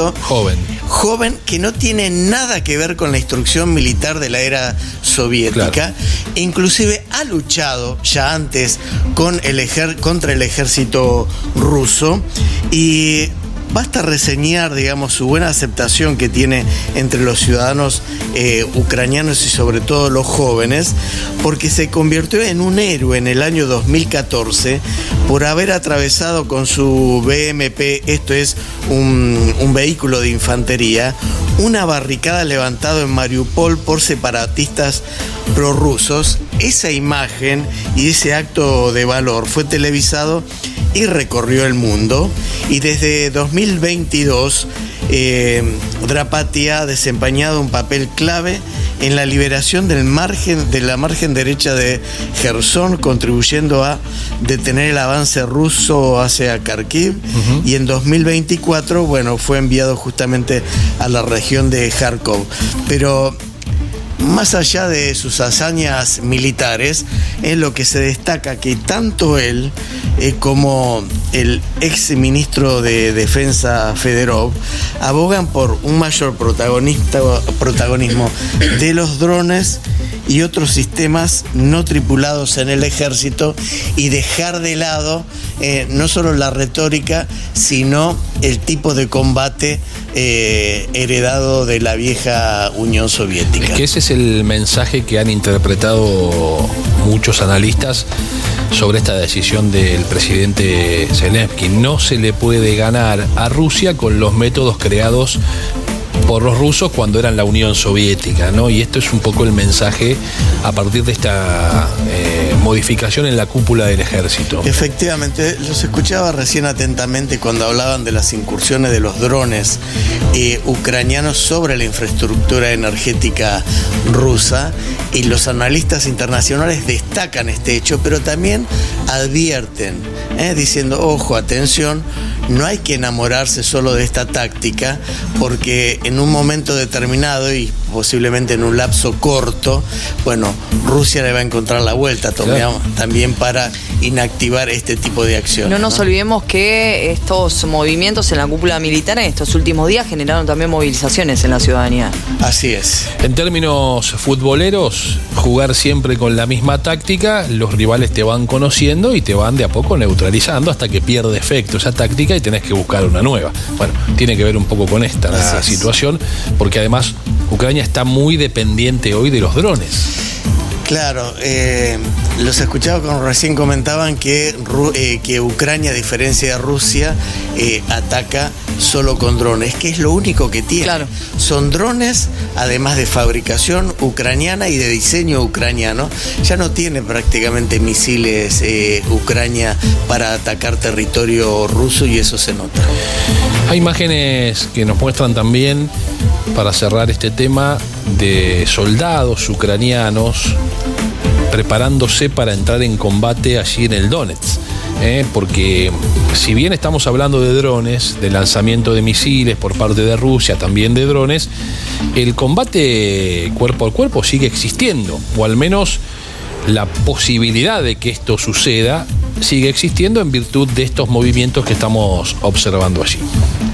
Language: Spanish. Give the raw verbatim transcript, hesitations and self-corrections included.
ejército joven. joven que no tiene nada que ver con la instrucción militar de la era soviética. Claro. E inclusive ha luchado ya antes con el ejer- contra el ejército ruso, y basta reseñar, digamos, su buena aceptación que tiene entre los ciudadanos eh, ucranianos y sobre todo los jóvenes, porque se convirtió en un héroe en el año dos mil catorce por haber atravesado con su B M P, esto es un, un vehículo de infantería, una barricada levantada en Mariupol por separatistas prorrusos. Esa imagen y ese acto de valor fue televisado y recorrió el mundo, y desde dos mil veintidós eh, Drapati ha desempeñado un papel clave en la liberación del margen, de la margen derecha de Jersón, contribuyendo a detener el avance ruso hacia Kharkiv. Uh-huh. Y en dos mil veinticuatro, bueno, fue enviado justamente a la región de Kharkov. Pero más allá de sus hazañas militares, es lo que se destaca que tanto él eh, como el ex ministro de Defensa Fedorov abogan por un mayor protagonista, protagonismo de los drones y otros sistemas no tripulados en el ejército, y dejar de lado eh, no solo la retórica, sino el tipo de combate eh, heredado de la vieja Unión Soviética. Es que ese es el mensaje que han interpretado muchos analistas sobre esta decisión del presidente Zelensky. No se le puede ganar a Rusia con los métodos creados por los rusos cuando eran la Unión Soviética, ¿no? Y esto es un poco el mensaje a partir de esta eh, modificación en la cúpula del ejército. Efectivamente, los escuchaba recién atentamente cuando hablaban de las incursiones de los drones eh, ucranianos sobre la infraestructura energética rusa, y los analistas internacionales destacan este hecho, pero también advierten, eh, diciendo, ojo, atención, no hay que enamorarse solo de esta táctica, porque en un momento determinado y posiblemente en un lapso corto, bueno, Rusia le va a encontrar la vuelta claro. también para inactivar este tipo de acciones. No nos ¿no? olvidemos que estos movimientos en la cúpula militar en estos últimos días generaron también movilizaciones en la ciudadanía. Así es. En términos futboleros, jugar siempre con la misma táctica, los rivales te van conociendo y te van de a poco neutralizando hasta que pierde efecto esa táctica y tenés que buscar una nueva. Bueno, tiene que ver un poco con esta la situación, porque además Ucrania está muy dependiente hoy de los drones. Claro, eh, los escuchaba cuando recién comentaban que, eh, que Ucrania, a diferencia de Rusia, eh, ataca solo con drones, que es lo único que tiene. Claro. Son drones, además de fabricación ucraniana y de diseño ucraniano. Ya no tiene prácticamente misiles eh, Ucrania para atacar territorio ruso, y eso se nota. Hay imágenes que nos muestran también, para cerrar este tema, de soldados ucranianos preparándose para entrar en combate allí en el Donetsk. ¿eh? Porque si bien estamos hablando de drones, de lanzamiento de misiles por parte de Rusia, también de drones, el combate cuerpo a cuerpo sigue existiendo, o al menos la posibilidad de que esto suceda sigue existiendo en virtud de estos movimientos que estamos observando allí.